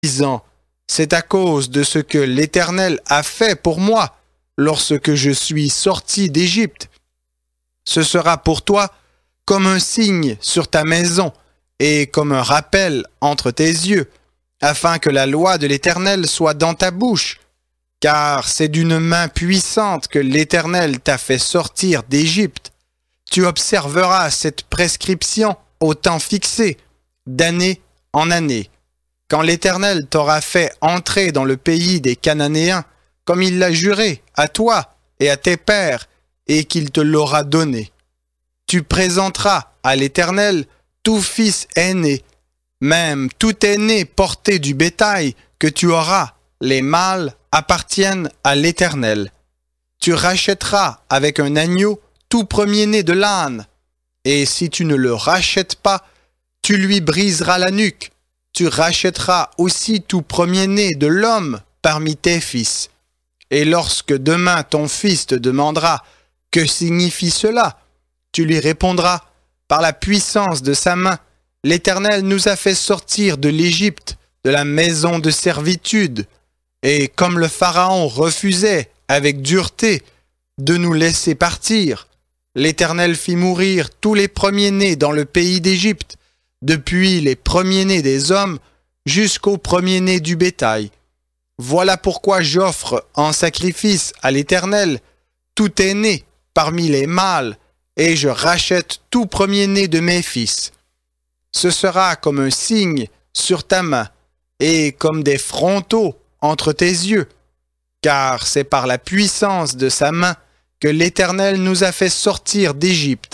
disant « C'est à cause de ce que l'Éternel a fait pour moi lorsque je suis sorti d'Égypte. Ce sera pour toi comme un signe sur ta maison et comme un rappel entre tes yeux, afin que la loi de l'Éternel soit dans ta bouche. Car c'est d'une main puissante que l'Éternel t'a fait sortir d'Égypte. Tu observeras cette prescription au temps fixé, d'année en année. Quand l'Éternel t'aura fait entrer dans le pays des Cananéens, comme il l'a juré à toi et à tes pères, et qu'il te l'aura donné. Tu présenteras à l'Éternel tout fils aîné, même tout aîné porté du bétail que tu auras, les mâles appartiennent à l'Éternel. Tu rachèteras avec un agneau tout premier-né de l'âne, et si tu ne le rachètes pas, tu lui briseras la nuque. Tu rachèteras aussi tout premier-né de l'homme parmi tes fils. Et lorsque demain ton fils te demandera « Que signifie cela ?» tu lui répondras « Par la puissance de sa main, l'Éternel nous a fait sortir de l'Égypte, de la maison de servitude. Et comme le Pharaon refusait avec dureté de nous laisser partir, l'Éternel fit mourir tous les premiers-nés dans le pays d'Égypte, depuis les premiers-nés des hommes jusqu'aux premiers-nés du bétail. Voilà pourquoi j'offre en sacrifice à l'Éternel tout aîné parmi les mâles, et je rachète tout premier-né de mes fils. Ce sera comme un signe sur ta main, et comme des frontaux entre tes yeux, car c'est par la puissance de sa main que l'Éternel nous a fait sortir d'Égypte.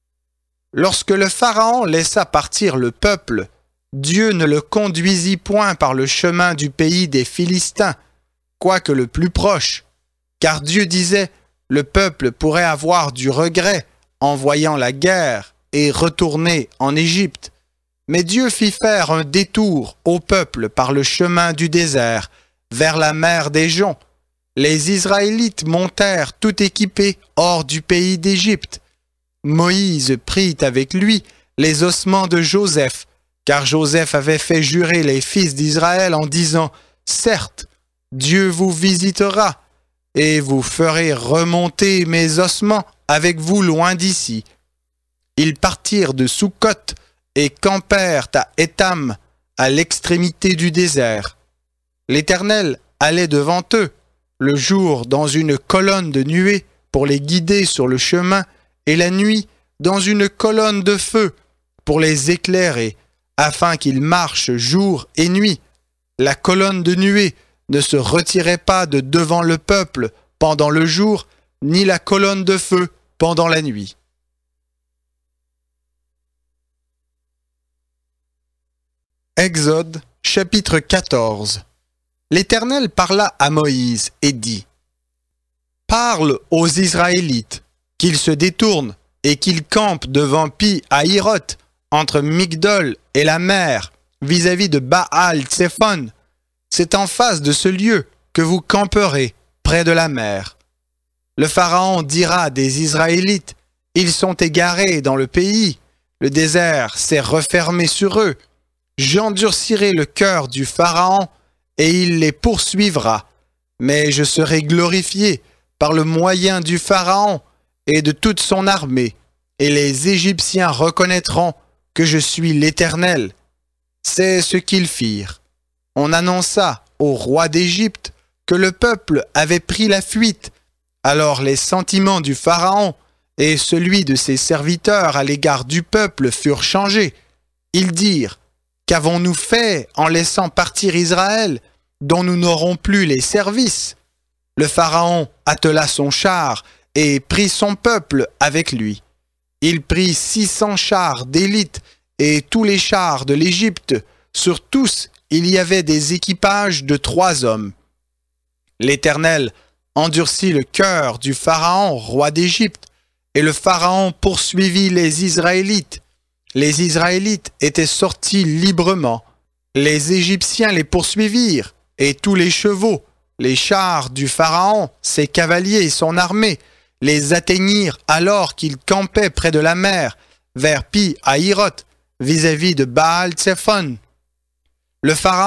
Lorsque le Pharaon laissa partir le peuple, Dieu ne le conduisit point par le chemin du pays des Philistins, quoique le plus proche, car Dieu disait, le peuple pourrait avoir du regret en voyant la guerre et retourner en Égypte. Mais Dieu fit faire un détour au peuple par le chemin du désert, vers la mer des Joncs. Les Israélites montèrent tout équipés hors du pays d'Égypte. Moïse prit avec lui les ossements de Joseph, car Joseph avait fait jurer les fils d'Israël en disant « Certes, Dieu vous visitera, et vous ferez remonter mes ossements avec vous loin d'ici. » Ils partirent de Soukhot et campèrent à Étam, à l'extrémité du désert. L'Éternel allait devant eux, le jour dans une colonne de nuée pour les guider sur le chemin, et la nuit dans une colonne de feu pour les éclairer, afin qu'ils marchent jour et nuit. La colonne de nuée ne se retirait pas de devant le peuple pendant le jour, ni la colonne de feu pendant la nuit. Exode, chapitre 14. L'Éternel parla à Moïse et dit « Parle aux Israélites, qu'ils se détournent et qu'ils campent devant Pi-Hahiroth, entre Migdol et la mer, vis-à-vis de Baal-Tsephon. C'est en face de ce lieu que vous camperez, près de la mer. Le Pharaon dira des Israélites, ils sont égarés dans le pays, le désert s'est refermé sur eux. J'endurcirai le cœur du Pharaon et il les poursuivra. Mais je serai glorifié par le moyen du Pharaon et de toute son armée, et les Égyptiens reconnaîtront que je suis l'Éternel. » C'est ce qu'ils firent. On annonça au roi d'Égypte que le peuple avait pris la fuite. Alors les sentiments du Pharaon et celui de ses serviteurs à l'égard du peuple furent changés. Ils dirent « Qu'avons-nous fait en laissant partir Israël, dont nous n'aurons plus les services ?» Le Pharaon attela son char et prit son peuple avec lui. Il prit 600 chars d'élite et tous les chars de l'Égypte. Sur tous, il y avait des équipages de 3 hommes. L'Éternel endurcit le cœur du Pharaon, roi d'Égypte, et le Pharaon poursuivit les Israélites. Les Israélites étaient sortis librement. Les Égyptiens les poursuivirent, et tous les chevaux, les chars du Pharaon, ses cavaliers et son armée, les atteignirent alors qu'ils campaient près de la mer, vers Pi-Hahiroth, vis-à-vis de Baal-Tsephon. Le Pharaon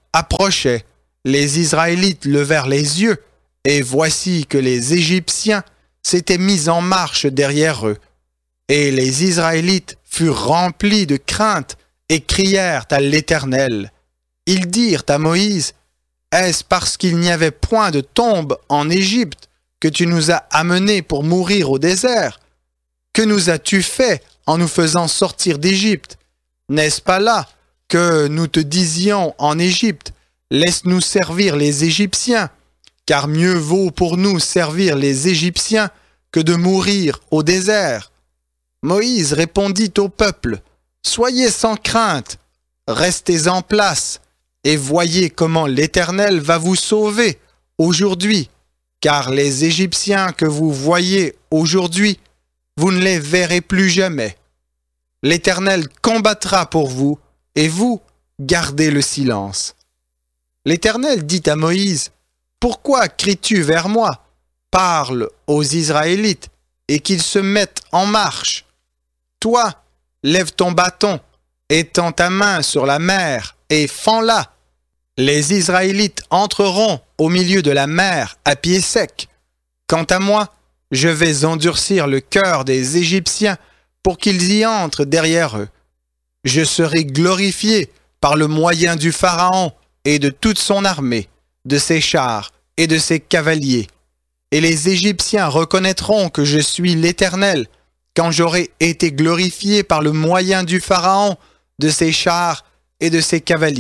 approchait, les Israélites levèrent les yeux, et voici que les Égyptiens s'étaient mis en marche derrière eux. Et les Israélites furent remplis de crainte et crièrent à l'Éternel. Ils dirent à Moïse, « Est-ce parce qu'il n'y avait point de tombe en Égypte que tu nous as amenés pour mourir au désert? Que nous as-tu fait en nous faisant sortir d'Égypte? N'est-ce pas là que nous te disions en Égypte, laisse-nous servir les Égyptiens, car mieux vaut pour nous servir les Égyptiens que de mourir au désert. » Moïse répondit au peuple, « Soyez sans crainte, restez en place, et voyez comment l'Éternel va vous sauver aujourd'hui, car les Égyptiens que vous voyez aujourd'hui, vous ne les verrez plus jamais. L'Éternel combattra pour vous, et vous, gardez le silence. » L'Éternel dit à Moïse, « Pourquoi cries-tu vers moi? Parle aux Israélites, et qu'ils se mettent en marche. Toi, lève ton bâton, étends ta main sur la mer, et fends-la. Les Israélites entreront au milieu de la mer à pied sec. Quant à moi, je vais endurcir le cœur des Égyptiens pour qu'ils y entrent derrière eux. Je serai glorifié par le moyen du Pharaon et de toute son armée, de ses chars et de ses cavaliers. Et les Égyptiens reconnaîtront que je suis l'Éternel, quand j'aurai été glorifié par le moyen du Pharaon, de ses chars et de ses cavaliers. »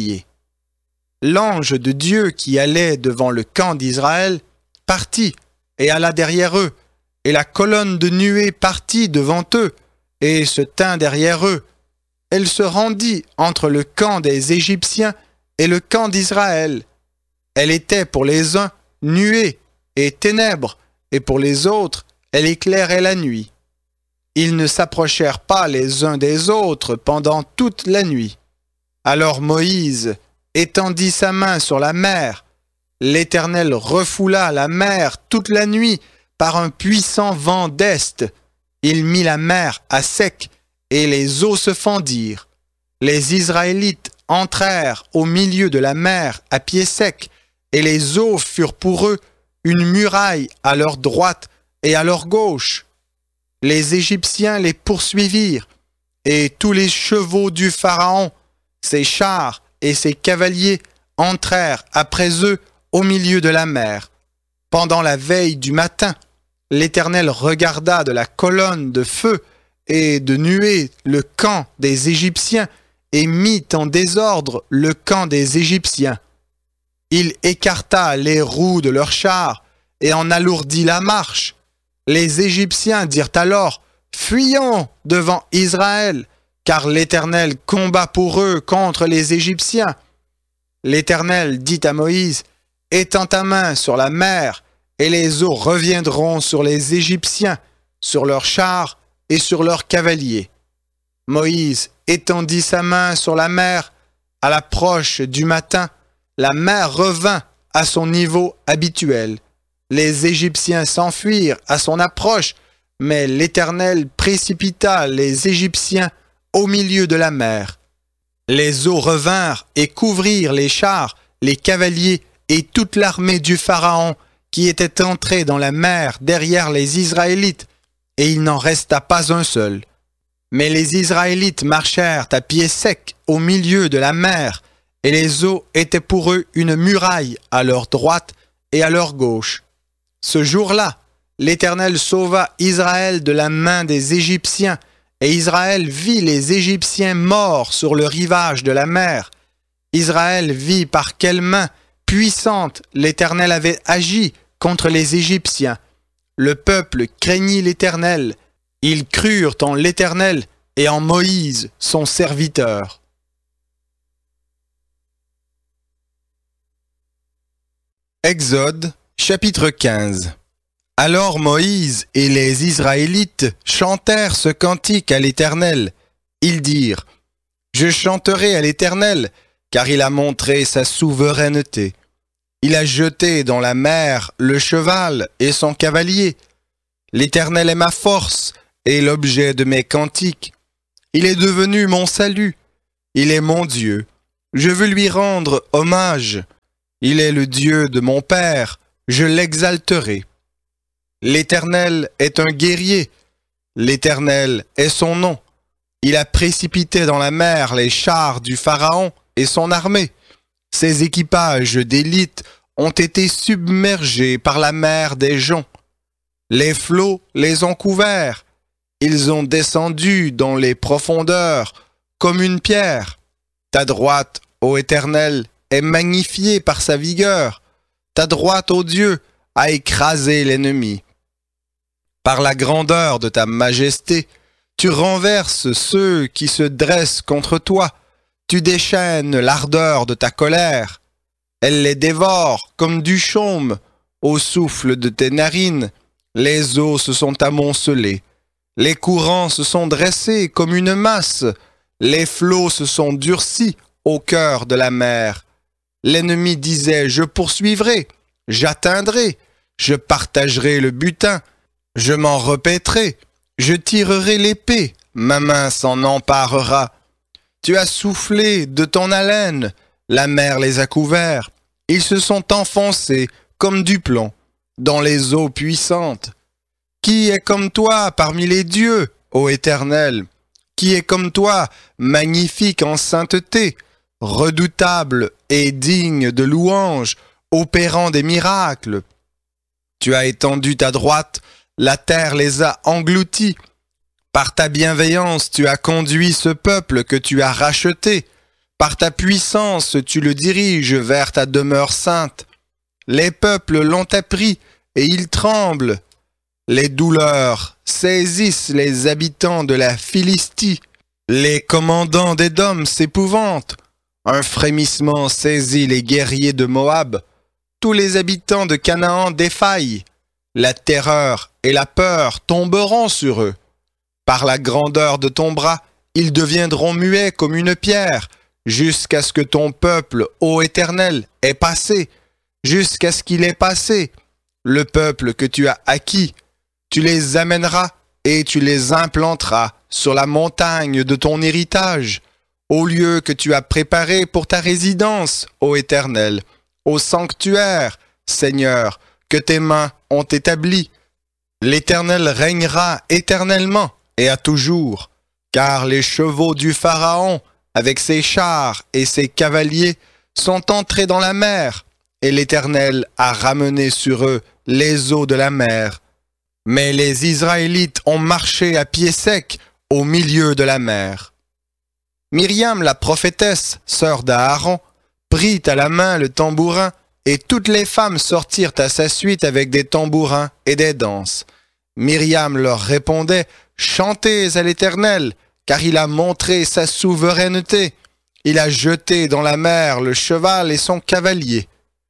L'ange de Dieu qui allait devant le camp d'Israël partit et alla derrière eux, et la colonne de nuée partit devant eux et se tint derrière eux. Elle se rendit entre le camp des Égyptiens et le camp d'Israël. Elle était pour les uns nuée et ténèbres, et pour les autres elle éclairait la nuit. Ils ne s'approchèrent pas les uns des autres pendant toute la nuit. Alors Moïse étendit sa main sur la mer. L'Éternel refoula la mer toute la nuit par un puissant vent d'est. Il mit la mer à sec, et les eaux se fendirent. Les Israélites entrèrent au milieu de la mer à pied sec, et les eaux furent pour eux une muraille à leur droite et à leur gauche. Les Égyptiens les poursuivirent, et tous les chevaux du Pharaon, ses chars et ses cavaliers entrèrent après eux au milieu de la mer. Pendant la veille du matin, l'Éternel regarda de la colonne de feu et de nuée le camp des Égyptiens et mit en désordre le camp des Égyptiens. Il écarta les roues de leurs chars et en alourdit la marche. Les Égyptiens dirent alors, « Fuyons devant Israël, car l'Éternel combat pour eux contre les Égyptiens. » L'Éternel dit à Moïse, « Étends ta main sur la mer, et les eaux reviendront sur les Égyptiens, sur leurs chars et sur leurs cavaliers. » Moïse étendit sa main sur la mer. À l'approche du matin, la mer revint à son niveau habituel. Les Égyptiens s'enfuirent à son approche, mais l'Éternel précipita les Égyptiens au milieu de la mer. Les eaux revinrent et couvrirent les chars, les cavaliers et toute l'armée du Pharaon qui était entrée dans la mer derrière les Israélites, et il n'en resta pas un seul. Mais les Israélites marchèrent à pied sec au milieu de la mer, et les eaux étaient pour eux une muraille à leur droite et à leur gauche. Ce jour-là, l'Éternel sauva Israël de la main des Égyptiens, et Israël vit les Égyptiens morts sur le rivage de la mer. Israël vit par quelle main puissante l'Éternel avait agi contre les Égyptiens. Le peuple craignit l'Éternel. Ils crurent en l'Éternel et en Moïse, son serviteur. Exode, chapitre 15. Alors Moïse et les Israélites chantèrent ce cantique à l'Éternel. Ils dirent, « Je chanterai à l'Éternel, car il a montré sa souveraineté. Il a jeté dans la mer le cheval et son cavalier. L'Éternel est ma force et l'objet de mes cantiques. Il est devenu mon salut. Il est mon Dieu. Je veux lui rendre hommage. Il est le Dieu de mon père, je l'exalterai. L'Éternel est un guerrier, l'Éternel est son nom. Il a précipité dans la mer les chars du Pharaon et son armée. Ses équipages d'élite ont été submergés par la mer des joncs. Les flots les ont couverts. Ils ont descendu dans les profondeurs comme une pierre. Ta droite, ô Éternel, est magnifiée par sa vigueur. Ta droite, ô Dieu, a écrasé l'ennemi. Par la grandeur de ta majesté, tu renverses ceux qui se dressent contre toi. Tu déchaînes l'ardeur de ta colère. Elle les dévore comme du chaume. Au souffle de tes narines, les eaux se sont amoncelées. Les courants se sont dressés comme une masse. Les flots se sont durcis au cœur de la mer. L'ennemi disait, je poursuivrai, j'atteindrai, je partagerai le butin, je m'en repaîtrai, je tirerai l'épée, ma main s'en emparera. Tu as soufflé de ton haleine, la mer les a couverts, ils se sont enfoncés comme du plomb dans les eaux puissantes. Qui est comme toi parmi les dieux, ô Éternel? Qui est comme toi, magnifique en sainteté, redoutable et digne de louange, opérant des miracles? Tu as étendu ta droite, la terre les a engloutis. Par ta bienveillance, tu as conduit ce peuple que tu as racheté. Par ta puissance, tu le diriges vers ta demeure sainte. Les peuples l'ont appris et ils tremblent. Les douleurs saisissent les habitants de la Philistie. Les commandants d'Édom s'épouvantent. Un frémissement saisit les guerriers de Moab. Tous les habitants de Canaan défaillent. La terreur et la peur tomberont sur eux. Par la grandeur de ton bras, ils deviendront muets comme une pierre, jusqu'à ce que ton peuple, ô Éternel, ait passé, jusqu'à ce qu'il ait passé. Le peuple que tu as acquis, tu les amèneras et tu les implanteras sur la montagne de ton héritage, au lieu que tu as préparé pour ta résidence, ô Éternel, au sanctuaire, Seigneur, que tes mains ont établi. L'Éternel régnera éternellement et à toujours, car les chevaux du Pharaon, avec ses chars et ses cavaliers, sont entrés dans la mer, et l'Éternel a ramené sur eux les eaux de la mer. Mais les Israélites ont marché à pied sec au milieu de la mer. Myriam la prophétesse, sœur d'Aaron, prit à la main le tambourin, et toutes les femmes sortirent à sa suite avec des tambourins et des danses. Myriam leur répondait, « Chantez à l'Éternel, car il a montré sa souveraineté. Il a jeté dans la mer le cheval et son cavalier. »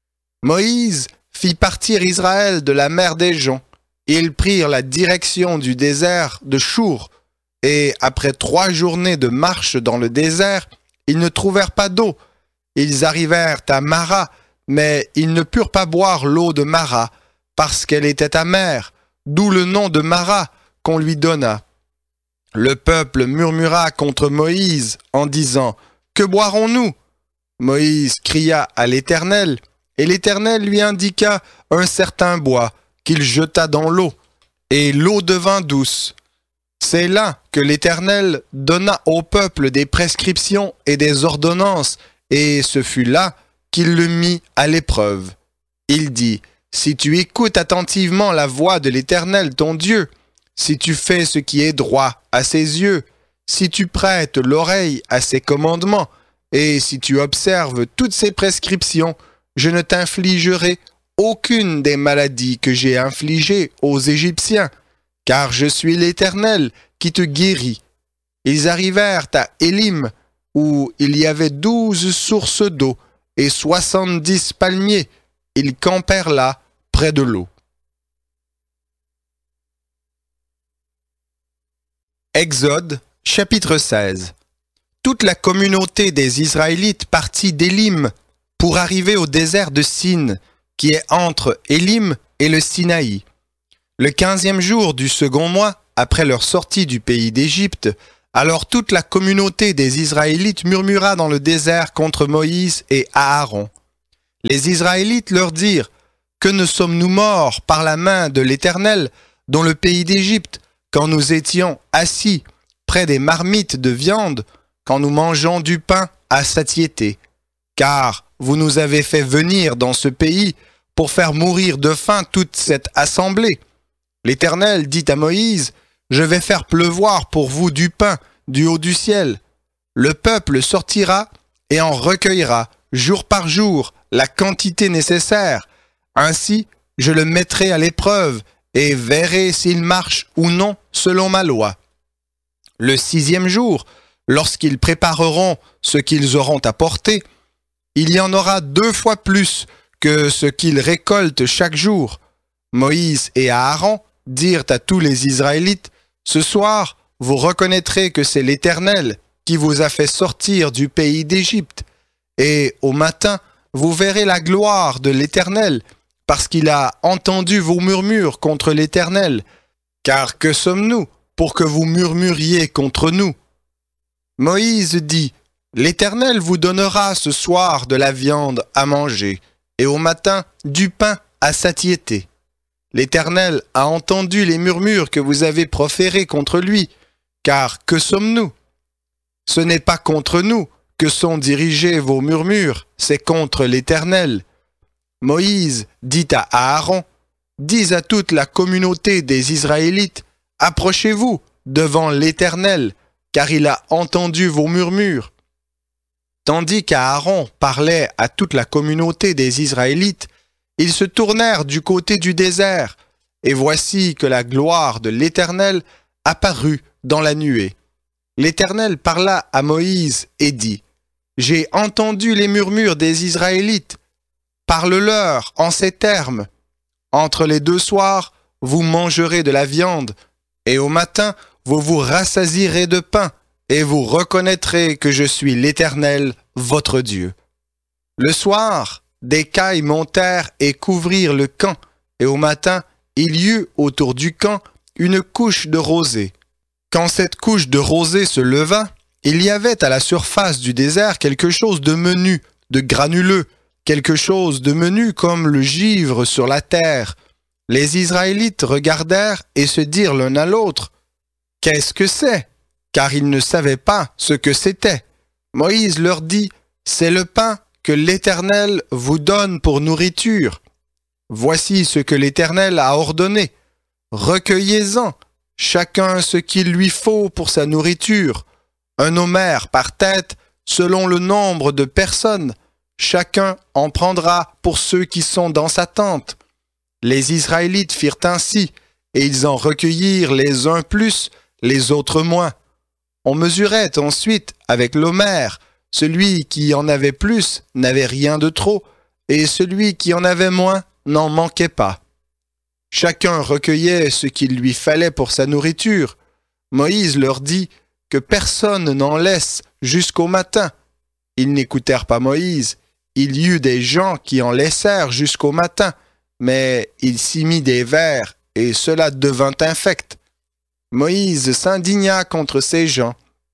Moïse fit partir Israël de la mer des joncs. Ils prirent la direction du désert de Chour, et après 3 journées de marche dans le désert, ils ne trouvèrent pas d'eau. Ils arrivèrent à Mara, mais ils ne purent pas boire l'eau de Mara, parce qu'elle était amère, d'où le nom de Mara qu'on lui donna. Le peuple murmura contre Moïse en disant, « Que boirons-nous » Moïse cria à l'Éternel, et l'Éternel lui indiqua un certain bois qu'il jeta dans l'eau, et l'eau devint douce. C'est là que l'Éternel donna au peuple des prescriptions et des ordonnances, et ce fut là qu'il le mit à l'épreuve. Il dit, « Si tu écoutes attentivement la voix de l'Éternel ton Dieu, si tu fais ce qui est droit à ses yeux, si tu prêtes l'oreille à ses commandements, et si tu observes toutes ses prescriptions, je ne t'infligerai aucune des maladies que j'ai infligées aux Égyptiens, car je suis l'Éternel qui te guérit. » Ils arrivèrent à Élim, où il y avait 12 sources d'eau et 70 palmiers. Ils campèrent là, près de l'eau. Exode, chapitre 16. Toute la communauté des Israélites partit d'Élim pour arriver au désert de Sin, qui est entre Élim et le Sinaï. Le 15e jour du second mois, après leur sortie du pays d'Égypte, Alors toute la communauté des Israélites murmura dans le désert contre Moïse et Aaron. Les Israélites leur dirent, « Que ne sommes-nous morts par la main de l'Éternel dans le pays d'Égypte, quand nous étions assis près des marmites de viande, quand nous mangeons du pain à satiété. Car vous nous avez fait venir dans ce pays pour faire mourir de faim toute cette assemblée. L'Éternel dit à Moïse, « Je vais faire pleuvoir pour vous du pain du haut du ciel. Le peuple sortira et en recueillera jour par jour la quantité nécessaire. Ainsi, je le mettrai à l'épreuve et verrai s'il marche ou non selon ma loi. Le 6e jour, lorsqu'ils prépareront ce qu'ils auront apporté, il y en aura 2 fois plus que ce qu'ils récoltent chaque jour. » Moïse et Aaron dirent à tous les Israélites, « Ce soir, vous reconnaîtrez que c'est l'Éternel qui vous a fait sortir du pays d'Égypte. Et au matin, vous verrez la gloire de l'Éternel, parce qu'il a entendu vos murmures contre l'Éternel. Car que sommes-nous pour que vous murmuriez contre nous? » Moïse dit, « L'Éternel vous donnera ce soir de la viande à manger, et au matin du pain à satiété. L'Éternel a entendu les murmures que vous avez proférés contre lui, car que sommes-nous? Ce n'est pas contre nous que sont dirigés vos murmures, c'est contre l'Éternel. » Moïse dit à Aaron, « Dis à toute la communauté des Israélites, approchez-vous devant l'Éternel, car il a entendu vos murmures. » Tandis qu'Aaron parlait à toute la communauté des Israélites, ils se tournèrent du côté du désert, et voici que la gloire de l'Éternel apparut dans la nuée. L'Éternel parla à Moïse et dit, « J'ai entendu les murmures des Israélites. Parle-leur en ces termes. Entre les 2 soirs, vous mangerez de la viande, et au matin, vous vous rassasierez de pain, et vous reconnaîtrez que je suis l'Éternel, votre Dieu. » Le soir, des cailles montèrent et couvrirent le camp, et au matin, il y eut autour du camp une couche de rosée. Quand cette couche de rosée se leva, il y avait à la surface du désert quelque chose de menu, de granuleux, quelque chose de menu comme le givre sur la terre. Les Israélites regardèrent et se dirent l'un à l'autre, « Qu'est-ce que c'est ?» Car ils ne savaient pas ce que c'était. Moïse leur dit, « C'est le pain que l'Éternel vous donne pour nourriture. Voici ce que l'Éternel a ordonné. Recueillez-en, chacun ce qu'il lui faut pour sa nourriture, un homère par tête selon le nombre de personnes. Chacun en prendra pour ceux qui sont dans sa tente. » Les Israélites firent ainsi, et ils en recueillirent les uns plus, les autres moins. On mesurait ensuite avec l'homère. Celui qui en avait plus n'avait rien de trop, et celui qui en avait moins n'en manquait pas. Chacun recueillait ce qu'il lui fallait pour sa nourriture. Moïse leur dit que personne n'en laisse jusqu'au matin. Ils n'écoutèrent pas Moïse. Il y eut des gens qui en laissèrent jusqu'au matin, mais il s'y mit des vers, et cela devint infect. Moïse s'indigna contre ces gens.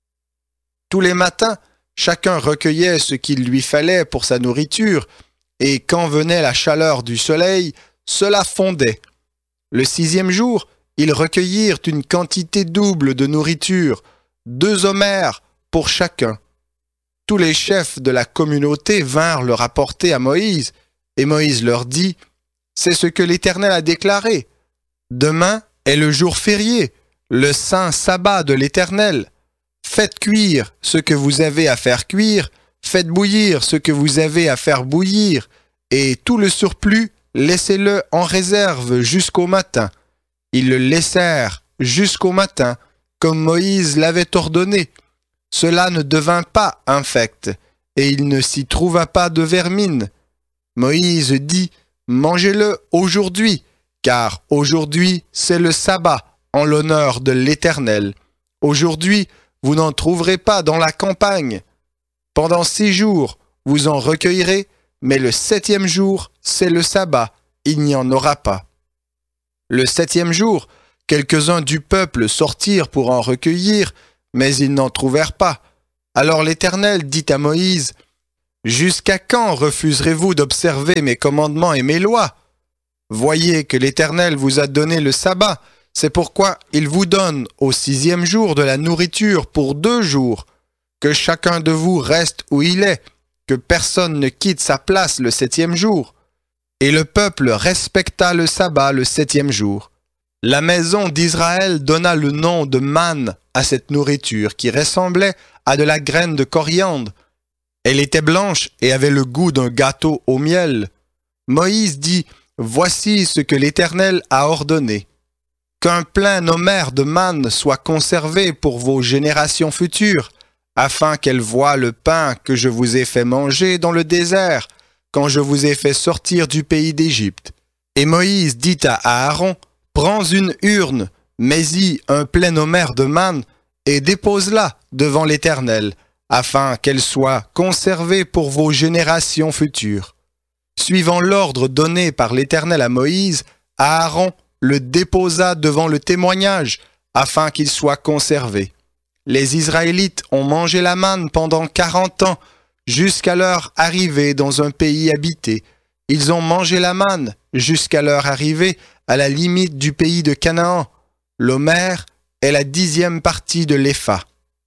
Tous les matins, chacun recueillait ce qu'il lui fallait pour sa nourriture, et quand venait la chaleur du soleil, cela fondait. Le 6e jour, ils recueillirent une quantité double de nourriture, 2 homères pour chacun. Tous les chefs de la communauté vinrent le rapporter à Moïse, et Moïse leur dit, « C'est ce que l'Éternel a déclaré. Demain est le jour férié, le saint sabbat de l'Éternel. Faites cuire ce que vous avez à faire cuire, faites bouillir ce que vous avez à faire bouillir, et tout le surplus, laissez-le en réserve jusqu'au matin. » Ils le laissèrent jusqu'au matin, comme Moïse l'avait ordonné. Cela ne devint pas infect, et il ne s'y trouva pas de vermine. Moïse dit, « Mangez-le aujourd'hui, car aujourd'hui c'est le sabbat en l'honneur de l'Éternel. Aujourd'hui, vous n'en trouverez pas dans la campagne. Pendant 6 jours, vous en recueillerez, mais le 7e jour, c'est le sabbat, il n'y en aura pas. » Le 7e jour, quelques-uns du peuple sortirent pour en recueillir, mais ils n'en trouvèrent pas. Alors l'Éternel dit à Moïse, « Jusqu'à quand refuserez-vous d'observer mes commandements et mes lois? Voyez que l'Éternel vous a donné le sabbat, c'est pourquoi il vous donne au 6e jour de la nourriture pour 2 jours. Que chacun de vous reste où il est, que personne ne quitte sa place le 7e jour. » Et le peuple respecta le sabbat le 7e jour. La maison d'Israël donna le nom de manne à cette nourriture qui ressemblait à de la graine de coriandre. Elle était blanche et avait le goût d'un gâteau au miel. Moïse dit, « Voici ce que l'Éternel a ordonné. Qu'un plein homère de manne soit conservé pour vos générations futures, afin qu'elles voient le pain que je vous ai fait manger dans le désert, quand je vous ai fait sortir du pays d'Égypte. » Et Moïse dit à Aaron, « Prends une urne, mets-y un plein homère de manne, et dépose-la devant l'Éternel, afin qu'elle soit conservée pour vos générations futures. » Suivant l'ordre donné par l'Éternel à Moïse, Aaron le déposa devant le témoignage, afin qu'il soit conservé. Les Israélites ont mangé la manne pendant 40 ans, jusqu'à leur arrivée dans un pays habité. Ils ont mangé la manne jusqu'à leur arrivée à la limite du pays de Canaan. L'homère est la 10e partie de l'épha.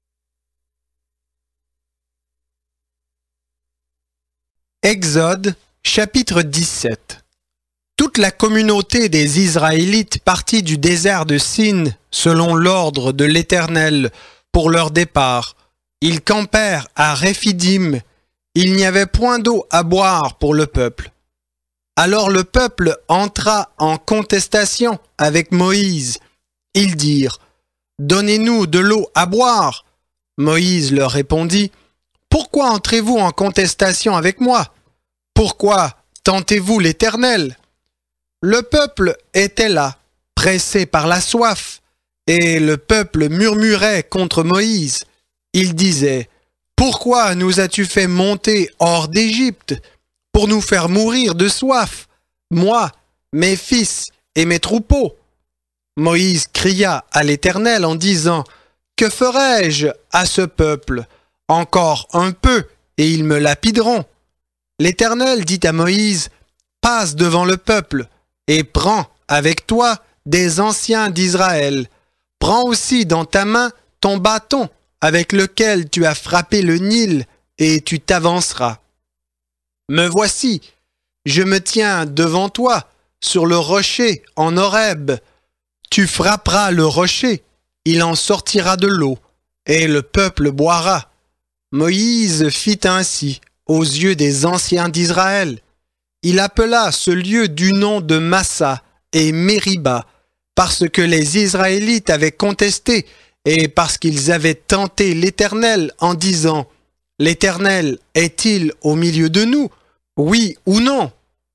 Exode, chapitre 17. Toute la communauté des Israélites partit du désert de Sin, selon l'ordre de l'Éternel, pour leur départ. Ils campèrent à Réphidim. Il n'y avait point d'eau à boire pour le peuple. Alors le peuple entra en contestation avec Moïse. Ils dirent, « Donnez-nous de l'eau à boire. » Moïse leur répondit, « Pourquoi entrez-vous en contestation avec moi? Pourquoi tentez-vous l'Éternel? » Le peuple était là, pressé par la soif, et le peuple murmurait contre Moïse. Il disait, « Pourquoi nous as-tu fait monter hors d'Égypte pour nous faire mourir de soif, moi, mes fils et mes troupeaux? » Moïse cria à l'Éternel en disant, « Que ferai-je à ce peuple? Encore un peu, et ils me lapideront. » L'Éternel dit à Moïse, « Passe devant le peuple, et prends avec toi des anciens d'Israël. Prends aussi dans ta main ton bâton, avec lequel tu as frappé le Nil, et tu t'avanceras. Me voici, je me tiens devant toi, sur le rocher en Horeb. Tu frapperas le rocher, il en sortira de l'eau, et le peuple boira. » Moïse fit ainsi aux yeux des anciens d'Israël. Il appela ce lieu du nom de Massa et Mériba, parce que les Israélites avaient contesté et parce qu'ils avaient tenté l'Éternel en disant, « L'Éternel est-il au milieu de nous? Oui ou non? »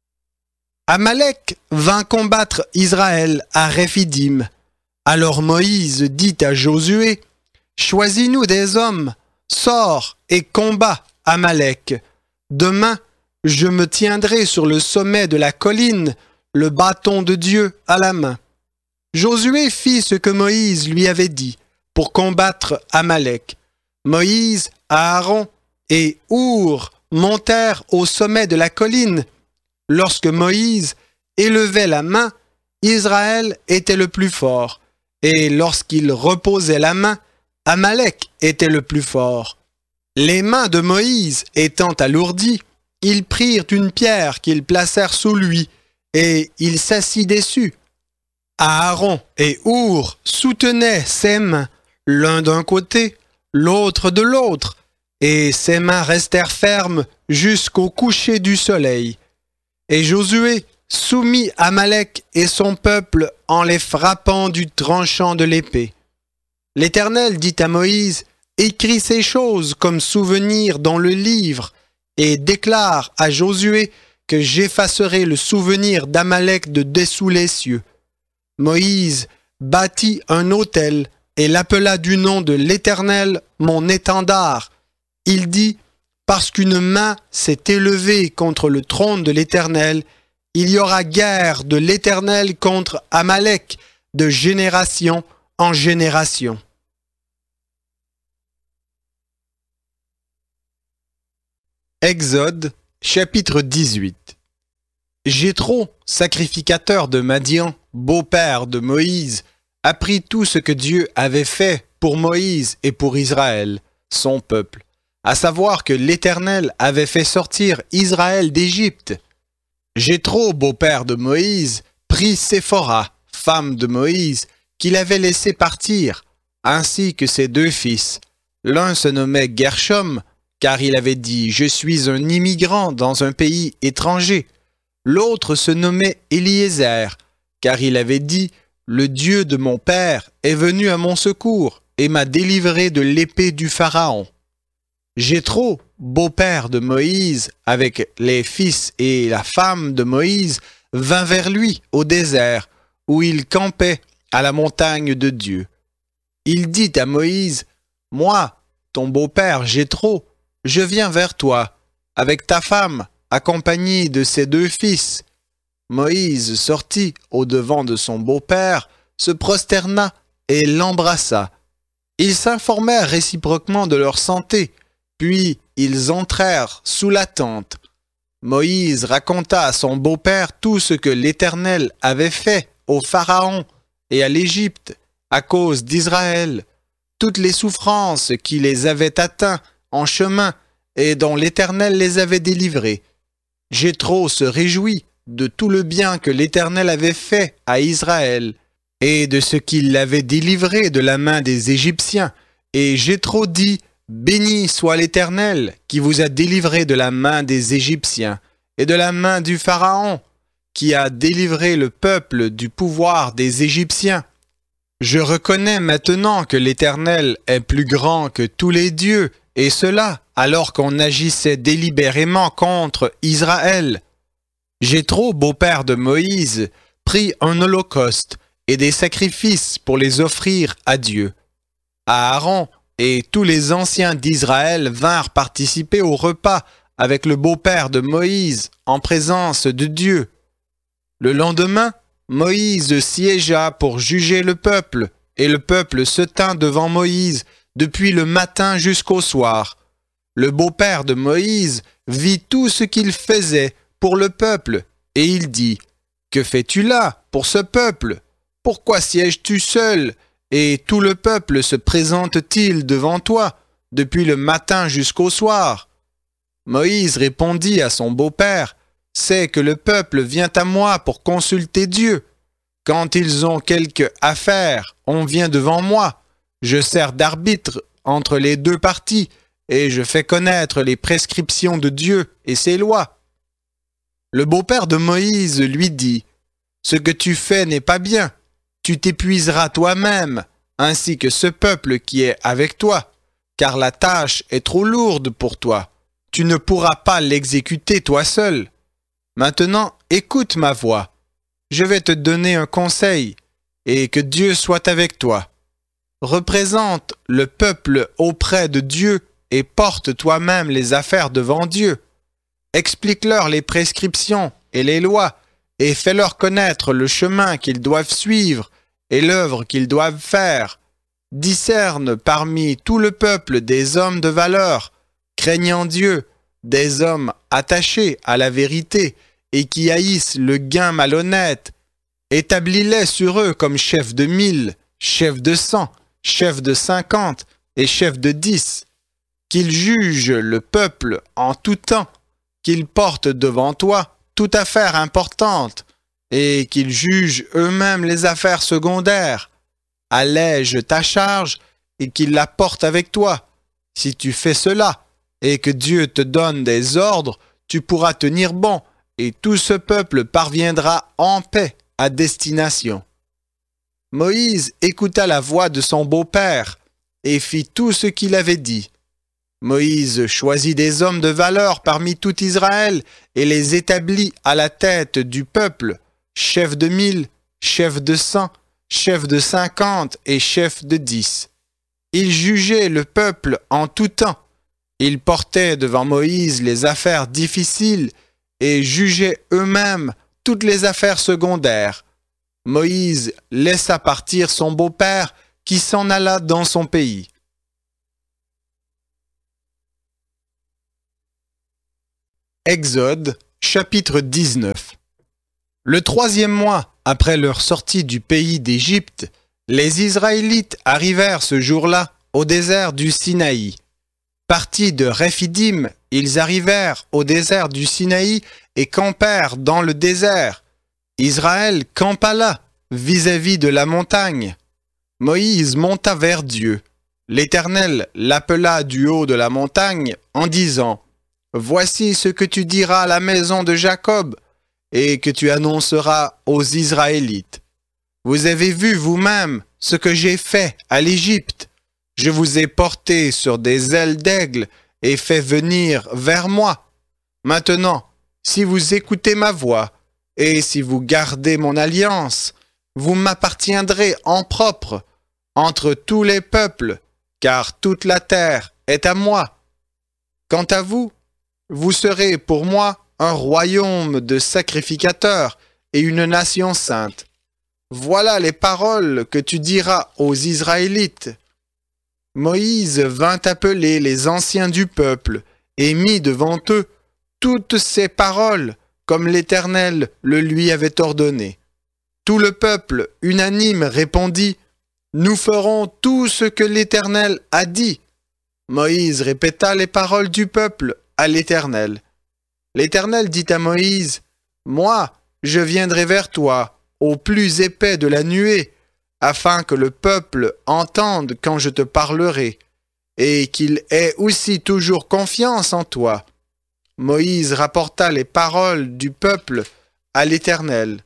Amalek vint combattre Israël à Réphidim. Alors Moïse dit à Josué, « Choisis-nous des hommes, sors et combat Amalek. Demain, je me tiendrai sur le sommet de la colline, le bâton de Dieu à la main. » Josué fit ce que Moïse lui avait dit pour combattre Amalek. Moïse, Aaron et Our montèrent au sommet de la colline. Lorsque Moïse élevait la main, Israël était le plus fort, et lorsqu'il reposait la main, Amalek était le plus fort. Les mains de Moïse étant alourdies, ils prirent une pierre qu'ils placèrent sous lui, et il s'assit dessus. Aaron et Our soutenaient ses mains, l'un d'un côté, l'autre de l'autre, et ses mains restèrent fermes jusqu'au coucher du soleil. Et Josué soumit Amalek et son peuple en les frappant du tranchant de l'épée. L'Éternel dit à Moïse, « Écris ces choses comme souvenir dans le livre, et déclare à Josué que j'effacerai le souvenir d'Amalek de dessous les cieux. » Moïse bâtit un autel et l'appela du nom de l'Éternel mon étendard. Il dit, « Parce qu'une main s'est élevée contre le trône de l'Éternel, il y aura guerre de l'Éternel contre Amalek de génération en génération. » Exode, chapitre 18. Jéthro, sacrificateur de Madian, beau-père de Moïse, apprit tout ce que Dieu avait fait pour Moïse et pour Israël, son peuple, à savoir que l'Éternel avait fait sortir Israël d'Égypte. Jéthro, beau-père de Moïse, prit Séphora, femme de Moïse, qu'il avait laissé partir, ainsi que ses 2 fils. L'un se nommait Gershom, car il avait dit « Je suis un immigrant dans un pays étranger ». L'autre se nommait Éliézer, car il avait dit « Le Dieu de mon père est venu à mon secours et m'a délivré de l'épée du Pharaon. » Jéthro, beau-père de Moïse, avec les fils et la femme de Moïse, vint vers lui au désert, où il campait à la montagne de Dieu. Il dit à Moïse, « Moi, ton beau-père Jéthro, je viens vers toi, avec ta femme, accompagné de ses 2 fils. » Moïse sortit au-devant de son beau-père, se prosterna et l'embrassa. Ils s'informèrent réciproquement de leur santé, puis ils entrèrent sous la tente. Moïse raconta à son beau-père tout ce que l'Éternel avait fait au Pharaon et à l'Égypte à cause d'Israël, toutes les souffrances qui les avaient atteints en chemin et dont l'Éternel les avait délivrés. Jéthro se réjouit de tout le bien que l'Éternel avait fait à Israël et de ce qu'il l'avait délivré de la main des Égyptiens. Et Jéthro dit, « Béni soit l'Éternel qui vous a délivré de la main des Égyptiens et de la main du Pharaon, qui a délivré le peuple du pouvoir des Égyptiens. Je reconnais maintenant que l'Éternel est plus grand que tous les dieux, et cela alors qu'on agissait délibérément contre Israël. » Jéthro, beau-père de Moïse, prit un holocauste et des sacrifices pour les offrir à Dieu. Aaron et tous les anciens d'Israël vinrent participer au repas avec le beau-père de Moïse en présence de Dieu. Le lendemain, Moïse siégea pour juger le peuple, et le peuple se tint devant Moïse depuis le matin jusqu'au soir. Le beau-père de Moïse vit tout ce qu'il faisait pour le peuple, et il dit, « Que fais-tu là pour ce peuple? Pourquoi sièges-tu seul, et tout le peuple se présente-t-il devant toi depuis le matin jusqu'au soir? » Moïse répondit à son beau-père, « C'est que le peuple vient à moi pour consulter Dieu. Quand ils ont quelque affaire, on vient devant moi. Je sers d'arbitre entre les 2 parties, et je fais connaître les prescriptions de Dieu et ses lois. » Le beau-père de Moïse lui dit, « Ce que tu fais n'est pas bien. Tu t'épuiseras toi-même, ainsi que ce peuple qui est avec toi, car la tâche est trop lourde pour toi. Tu ne pourras pas l'exécuter toi seul. Maintenant, écoute ma voix. Je vais te donner un conseil, et que Dieu soit avec toi. Représente le peuple auprès de Dieu et porte toi-même les affaires devant Dieu. Explique-leur les prescriptions et les lois, et fais-leur connaître le chemin qu'ils doivent suivre et l'œuvre qu'ils doivent faire. Discerne parmi tout le peuple des hommes de valeur, craignant Dieu, des hommes attachés à la vérité et qui haïssent le gain malhonnête. Établis-les sur eux comme chefs de 1000, chefs de 100, chefs de 50 et chefs de 10. Qu'ils jugent le peuple en tout temps, qu'ils portent devant toi toute affaire importante, et qu'ils jugent eux-mêmes les affaires secondaires. Allège ta charge et qu'ils la portent avec toi. Si tu fais cela, et que Dieu te donne des ordres, tu pourras tenir bon, et tout ce peuple parviendra en paix à destination. » Moïse écouta la voix de son beau-père, et fit tout ce qu'il avait dit. Moïse choisit des hommes de valeur parmi tout Israël et les établit à la tête du peuple, chefs de 1000, chefs de 100, chefs de 50 et chefs de 10. Ils jugeaient le peuple en tout temps. Ils portaient devant Moïse les affaires difficiles et jugeaient eux-mêmes toutes les affaires secondaires. Moïse laissa partir son beau-père qui s'en alla dans son pays. Exode, chapitre 19. Le 3e mois après leur sortie du pays d'Égypte, les Israélites arrivèrent ce jour-là au désert du Sinaï. Partis de Rephidim, ils arrivèrent au désert du Sinaï et campèrent dans le désert. Israël campa là, vis-à-vis de la montagne. Moïse monta vers Dieu. L'Éternel l'appela du haut de la montagne en disant : « Voici ce que tu diras à la maison de Jacob et que tu annonceras aux Israélites. Vous avez vu vous-même ce que j'ai fait à l'Égypte. Je vous ai porté sur des ailes d'aigle et fait venir vers moi. Maintenant, si vous écoutez ma voix et si vous gardez mon alliance, vous m'appartiendrez en propre entre tous les peuples, car toute la terre est à moi. Quant à vous, vous serez pour moi un royaume de sacrificateurs et une nation sainte. Voilà les paroles que tu diras aux Israélites. » Moïse vint appeler les anciens du peuple et mit devant eux toutes ces paroles comme l'Éternel le lui avait ordonné. Tout le peuple unanime répondit : « Nous ferons tout ce que l'Éternel a dit. » Moïse répéta les paroles du peuple à l'Éternel. L'Éternel dit à Moïse : « Moi, je viendrai vers toi, au plus épais de la nuée, afin que le peuple entende quand je te parlerai, et qu'il ait aussi toujours confiance en toi. » Moïse rapporta les paroles du peuple à l'Éternel.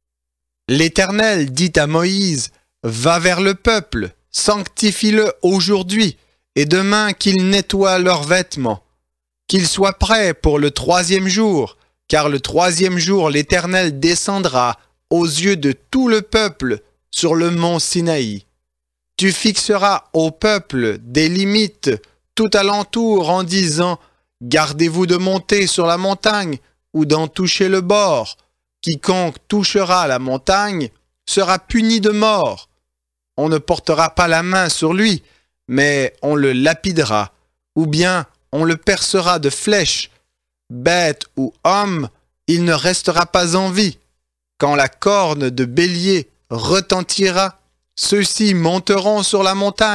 L'Éternel dit à Moïse : « Va vers le peuple, sanctifie-le aujourd'hui, et demain qu'ils nettoient leurs vêtements. Qu'ils soient prêts pour le 3e jour, car le 3e jour l'Éternel descendra aux yeux de tout le peuple sur le mont Sinaï. Tu fixeras au peuple des limites tout alentour en disant : Gardez-vous de monter sur la montagne ou d'en toucher le bord. Quiconque touchera la montagne sera puni de mort. On ne portera pas la main sur lui, mais on le lapidera, ou bien on le percera de flèches. Bête ou homme, il ne restera pas en vie. Quand la corne de bélier retentira, ceux-ci monteront sur la montagne. »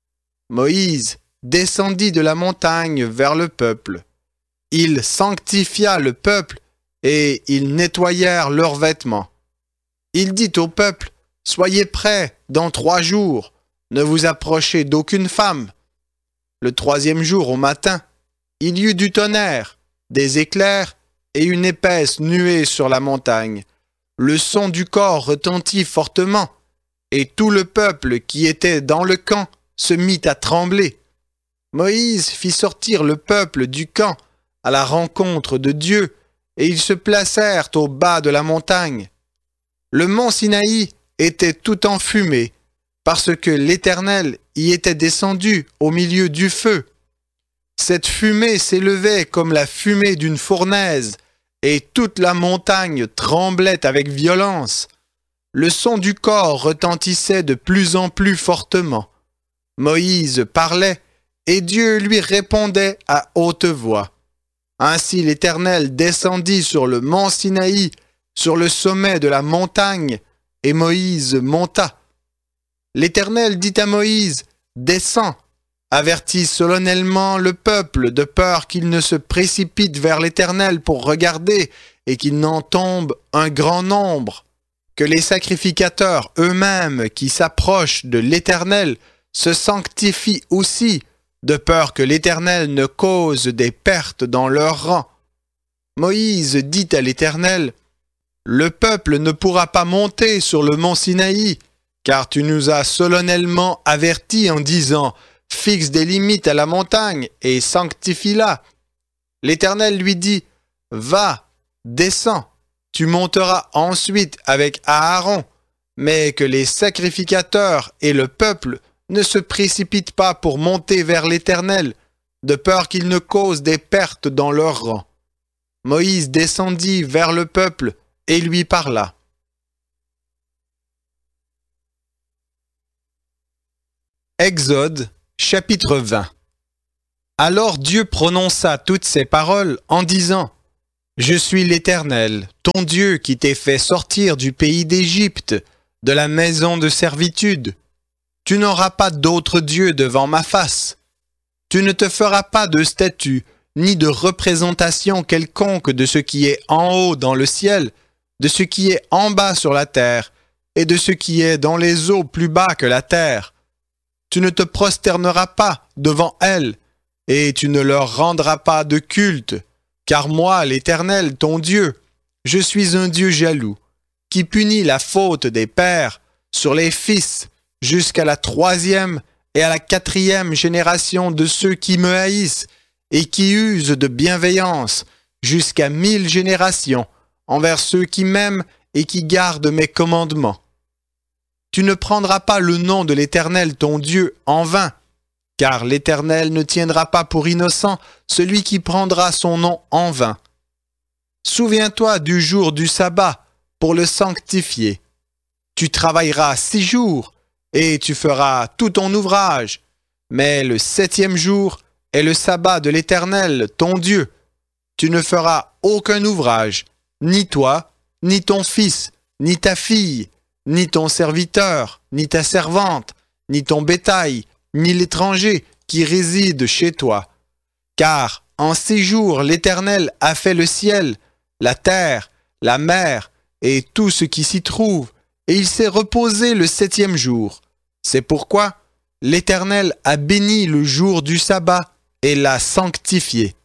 Moïse descendit de la montagne vers le peuple. Il sanctifia le peuple et ils nettoyèrent leurs vêtements. Il dit au peuple : « Soyez prêts dans 3 jours, ne vous approchez d'aucune femme. » Le 3e jour au matin, il y eut du tonnerre, des éclairs et une épaisse nuée sur la montagne. Le son du cor retentit fortement, et tout le peuple qui était dans le camp se mit à trembler. Moïse fit sortir le peuple du camp à la rencontre de Dieu, et ils se placèrent au bas de la montagne. Le mont Sinaï était tout en fumée, parce que l'Éternel y était descendu au milieu du feu. Cette fumée s'élevait comme la fumée d'une fournaise, et toute la montagne tremblait avec violence. Le son du cor retentissait de plus en plus fortement. Moïse parlait, et Dieu lui répondait à haute voix. Ainsi l'Éternel descendit sur le mont Sinaï, sur le sommet de la montagne, et Moïse monta. L'Éternel dit à Moïse : « Descends, avertis solennellement le peuple de peur qu'il ne se précipite vers l'Éternel pour regarder et qu'il n'en tombe un grand nombre. Que les sacrificateurs eux-mêmes qui s'approchent de l'Éternel se sanctifient aussi, de peur que l'Éternel ne cause des pertes dans leur rang. » Moïse dit à l'Éternel : « Le peuple ne pourra pas monter sur le mont Sinaï, car tu nous as solennellement avertis en disant : Fixe des limites à la montagne et sanctifie-la. » L'Éternel lui dit : « Va, descends, tu monteras ensuite avec Aaron, mais que les sacrificateurs et le peuple ne se précipitent pas pour monter vers l'Éternel, de peur qu'ils ne causent des pertes dans leur rang. » Moïse descendit vers le peuple et lui parla. Exode, chapitre 20. Alors Dieu prononça toutes ces paroles en disant, « Je suis l'Éternel, ton Dieu qui t'ai fait sortir du pays d'Égypte, de la maison de servitude. Tu n'auras pas d'autre Dieu devant ma face. Tu ne te feras pas de statue, ni de représentation quelconque de ce qui est en haut dans le ciel, de ce qui est en bas sur la terre, et de ce qui est dans les eaux plus bas que la terre. Tu ne te prosterneras pas devant elles, et tu ne leur rendras pas de culte, car moi, l'Éternel, ton Dieu, je suis un Dieu jaloux, qui punit la faute des pères sur les fils jusqu'à la 3e et à la 4e génération de ceux qui me haïssent et qui usent de bienveillance jusqu'à 1000 générations envers ceux qui m'aiment et qui gardent mes commandements. Tu ne prendras pas le nom de l'Éternel ton Dieu en vain, car l'Éternel ne tiendra pas pour innocent celui qui prendra son nom en vain. Souviens-toi du jour du sabbat pour le sanctifier. Tu travailleras 6 jours et tu feras tout ton ouvrage, mais le 7e jour est le sabbat de l'Éternel ton Dieu. Tu ne feras aucun ouvrage, ni toi, ni ton fils, ni ta fille, ni ton serviteur, ni ta servante, ni ton bétail, ni l'étranger qui réside chez toi. Car en 6 jours l'Éternel a fait le ciel, la terre, la mer et tout ce qui s'y trouve, et il s'est reposé le 7e jour. C'est pourquoi l'Éternel a béni le jour du sabbat et l'a sanctifié.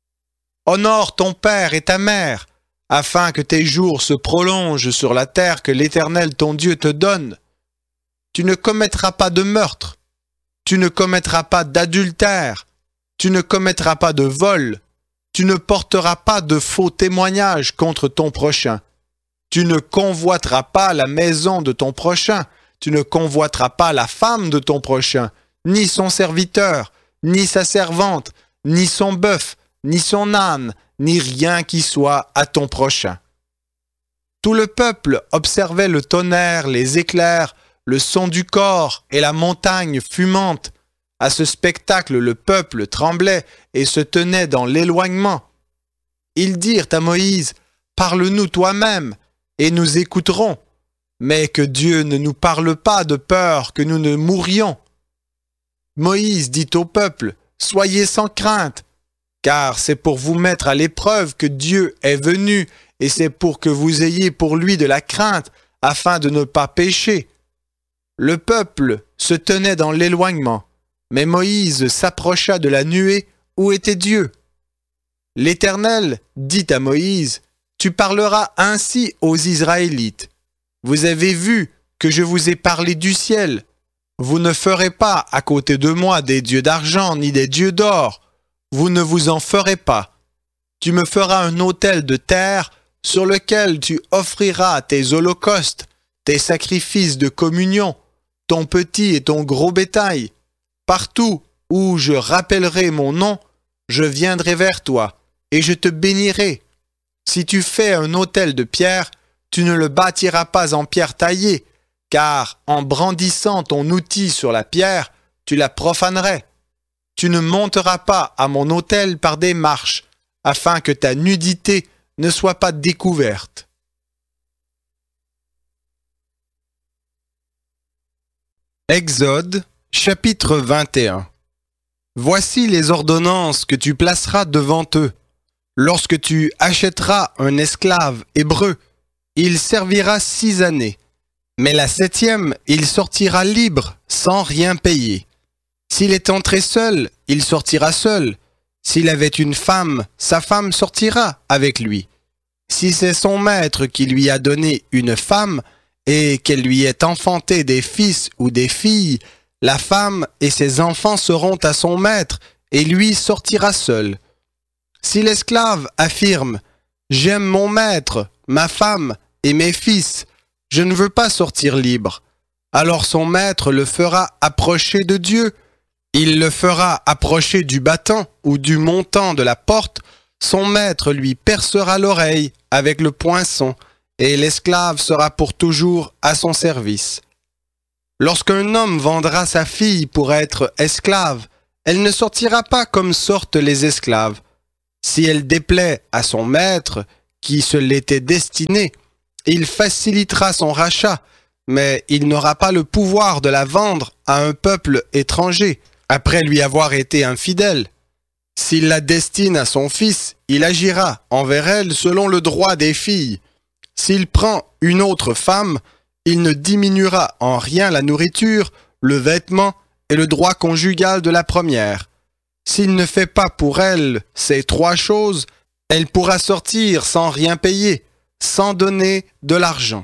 Honore ton père et ta mère, afin que tes jours se prolongent sur la terre que l'Éternel ton Dieu te donne. Tu ne commettras pas de meurtre, tu ne commettras pas d'adultère, tu ne commettras pas de vol, tu ne porteras pas de faux témoignages contre ton prochain. Tu ne convoiteras pas la maison de ton prochain, tu ne convoiteras pas la femme de ton prochain, ni son serviteur, ni sa servante, ni son bœuf, ni son âne, ni rien qui soit à ton prochain. Tout le peuple observait le tonnerre, les éclairs, le son du cor et la montagne fumante. À ce spectacle, le peuple tremblait et se tenait dans l'éloignement. Ils dirent à Moïse, « Parle-nous toi-même, et nous écouterons, mais que Dieu ne nous parle pas de peur que nous ne mourions. » Moïse dit au peuple, « Soyez sans crainte, car c'est pour vous mettre à l'épreuve que Dieu est venu, et c'est pour que vous ayez pour lui de la crainte, afin de ne pas pécher. » Le peuple se tenait dans l'éloignement, mais Moïse s'approcha de la nuée où était Dieu. L'Éternel dit à Moïse, « Tu parleras ainsi aux Israélites. Vous avez vu que je vous ai parlé du ciel. Vous ne ferez pas à côté de moi des dieux d'argent ni des dieux d'or. Vous ne vous en ferez pas. Tu me feras un autel de terre sur lequel tu offriras tes holocaustes, tes sacrifices de communion, ton petit et ton gros bétail. Partout où je rappellerai mon nom, je viendrai vers toi et je te bénirai. Si tu fais un autel de pierre, tu ne le bâtiras pas en pierre taillée, car en brandissant ton outil sur la pierre, tu la profanerais. Tu ne monteras pas à mon autel par des marches, afin que ta nudité ne soit pas découverte. Exode, chapitre 21. Voici les ordonnances que tu placeras devant eux. Lorsque tu achèteras un esclave hébreu, il servira 6 années, mais la 7e, il sortira libre, sans rien payer. S'il est entré seul, il sortira seul. S'il avait une femme, sa femme sortira avec lui. Si c'est son maître qui lui a donné une femme, et qu'elle lui ait enfanté des fils ou des filles, la femme et ses enfants seront à son maître, et lui sortira seul. Si l'esclave affirme « J'aime mon maître, ma femme et mes fils, je ne veux pas sortir libre », alors son maître le fera approcher de Dieu. Il le fera approcher du battant ou du montant de la porte, son maître lui percera l'oreille avec le poinçon, et l'esclave sera pour toujours à son service. Lorsqu'un homme vendra sa fille pour être esclave, Elle ne sortira pas comme sortent les esclaves. Si elle déplaît à son maître, qui se l'était destiné, il facilitera son rachat, mais il n'aura pas le pouvoir de la vendre à un peuple étranger, après lui avoir été infidèle. S'il la destine à son fils, il agira envers elle selon le droit des filles. S'il prend une autre femme, il ne diminuera en rien la nourriture, le vêtement et le droit conjugal de la première. S'il ne fait pas pour elle ces trois choses, elle pourra sortir sans rien payer, sans donner de l'argent.